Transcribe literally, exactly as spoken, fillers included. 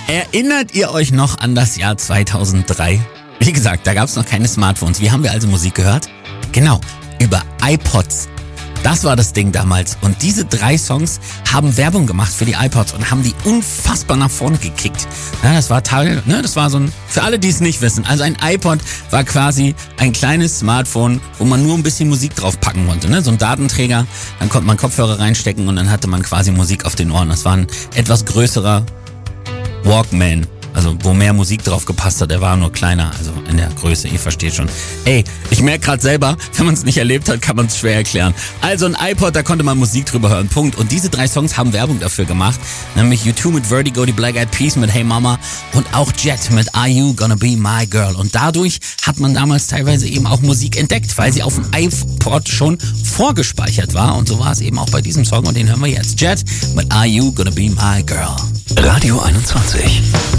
Erinnert ihr euch noch an das Jahr zweitausenddrei? Wie gesagt, da gab es noch keine Smartphones. Wie haben wir also Musik gehört? Genau, über iPods. Das war das Ding damals. Und diese drei Songs haben Werbung gemacht für die iPods und haben die unfassbar nach vorne gekickt. Ja, das war Teil, ne, das war so ein, für alle, die es nicht wissen, also ein iPod war quasi ein kleines Smartphone, wo man nur ein bisschen Musik drauf packen konnte, ne, so ein Datenträger, dann konnte man Kopfhörer reinstecken und dann hatte man quasi Musik auf den Ohren. Das war ein etwas größerer Walkman. Also wo mehr Musik drauf gepasst hat, er war nur kleiner, also in der Größe, ihr versteht schon. Ey, ich merke gerade selber, wenn man es nicht erlebt hat, kann man es schwer erklären. Also ein iPod, da konnte man Musik drüber hören, Punkt. Und diese drei Songs haben Werbung dafür gemacht, nämlich U zwei mit Vertigo, die Black Eyed Peas mit Hey Mama und auch Jet mit Are You Gonna Be My Girl. Und dadurch hat man damals teilweise eben auch Musik entdeckt, weil sie auf dem iPod schon vorgespeichert war. Und so war es eben auch bei diesem Song und den hören wir jetzt. Jet mit Are You Gonna Be My Girl. Radio einundzwanzig.